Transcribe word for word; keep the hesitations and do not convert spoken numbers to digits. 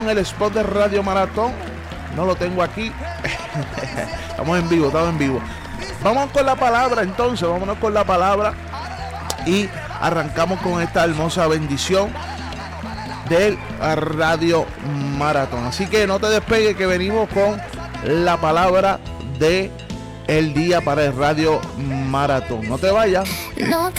el spot de Radio Maratón. No lo tengo aquí. Estamos en vivo, estamos en vivo. Vamos con la palabra entonces, vámonos con la palabra y arrancamos con esta hermosa bendición del Radio Maratón. Así que no te despegues, que venimos con la palabra de el día para el Radio Maratón. No te vayas. No te